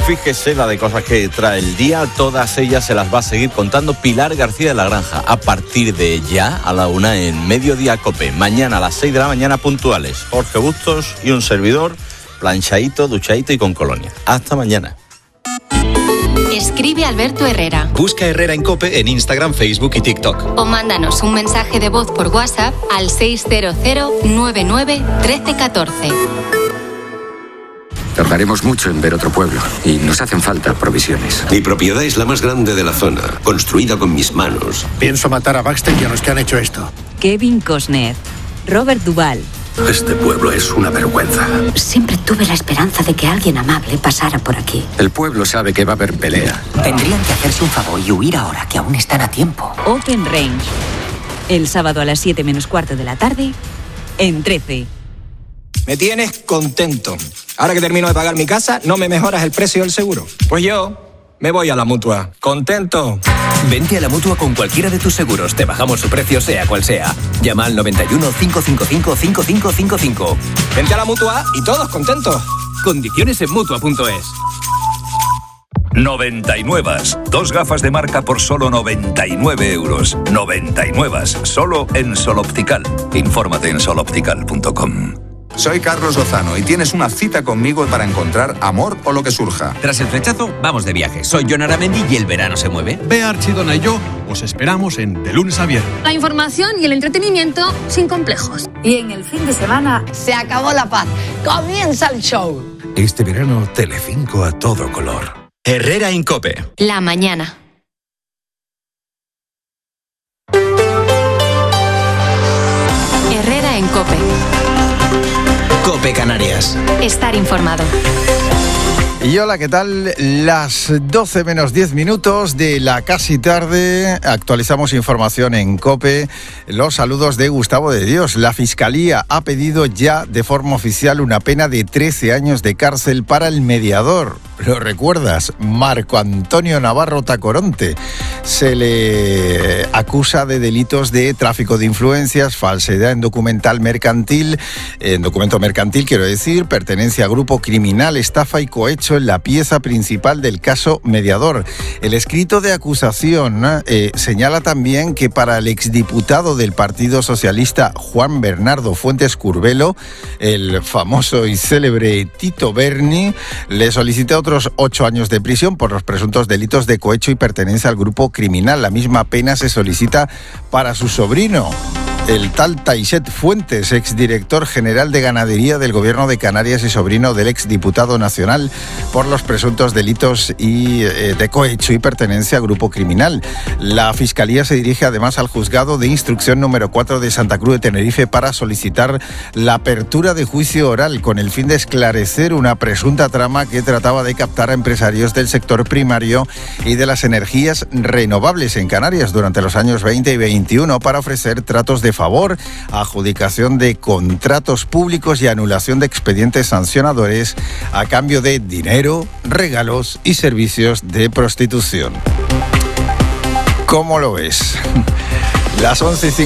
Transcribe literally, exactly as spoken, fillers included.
Fíjese la de cosas que trae el día, todas ellas se las va a seguir contando Pilar García de la Granja a partir de ya a la una en Mediodía Cope. Mañana a las seis de la mañana puntuales. Jorge Bustos y un servidor, planchadito, duchadito y con colonia. Hasta mañana. Escribe Alberto Herrera. Busca Herrera en COPE en Instagram, Facebook y TikTok. O mándanos un mensaje de voz por WhatsApp al seis cero cero nueve nueve uno tres uno cuatro. Tardaremos mucho en ver otro pueblo y nos hacen falta provisiones. Mi propiedad es la más grande de la zona, construida con mis manos. Pienso matar a Baxter y a los que han hecho esto. Kevin Costner, Robert Duvall. Este pueblo es una vergüenza. Siempre tuve la esperanza de que alguien amable pasara por aquí. El pueblo sabe que va a haber pelea. Tendrían que hacerse un favor y huir ahora, que aún están a tiempo. Open Range. El sábado a las siete menos cuarto de la tarde, en trece. Me tienes contento. Ahora que termino de pagar mi casa, ¿no me mejoras el precio del seguro? Pues yo me voy a la Mutua. ¿Contento? Vente a la Mutua con cualquiera de tus seguros. Te bajamos su precio, sea cual sea. Llama al noventa y uno, cinco cinco cinco, cinco cinco cinco cinco. Vente a la Mutua y todos contentos. Condiciones en Mutua punto es. noventa y nueve. Dos gafas de marca por solo noventa y nueve euros. noventa y nueve. Solo en Sol Optical. Infórmate en sol optical punto com. Soy Carlos Lozano y tienes una cita conmigo para encontrar amor o lo que surja. Tras el flechazo, vamos de viaje. Soy Jon Aramendi y el verano se mueve. Bea Archidona y yo os esperamos en De Lunes a Viernes. La información y el entretenimiento sin complejos. Y en el fin de semana se acabó la paz. Comienza el show. Este verano, Telecinco a todo color. Herrera en COPE. La mañana. Herrera en COPE. COPE Canarias. Estar informado. Y hola, ¿qué tal? Las doce menos diez minutos de la casi tarde. Actualizamos información en COPE. Los saludos de Gustavo de Dios. La Fiscalía ha pedido ya de forma oficial una pena de trece años de cárcel para el mediador. ¿Lo recuerdas? Marco Antonio Navarro Tacoronte. Se le acusa de delitos de tráfico de influencias, falsedad en documental mercantil, en documento mercantil quiero decir, pertenencia a grupo criminal, estafa y cohecho en la pieza principal del caso Mediador. El escrito de acusación eh, señala también que para el exdiputado del Partido Socialista Juan Bernardo Fuentes Curbelo, el famoso y célebre Tito Berni, le solicita otros ocho años de prisión por los presuntos delitos de cohecho y pertenencia al grupo criminal. La misma pena se solicita para su sobrino, el tal Taixet Fuentes, exdirector general de Ganadería del Gobierno de Canarias y sobrino del exdiputado nacional, por los presuntos delitos y, eh, de cohecho y pertenencia a grupo criminal. La Fiscalía se dirige además al juzgado de instrucción número cuatro de Santa Cruz de Tenerife para solicitar la apertura de juicio oral con el fin de esclarecer una presunta trama que trataba de captar a empresarios del sector primario y de las energías renovables en Canarias durante los años veinte y veintiuno para ofrecer tratos de favor, adjudicación de contratos públicos y anulación de expedientes sancionadores a cambio de dinero, regalos y servicios de prostitución. ¿Cómo lo ves? Las once y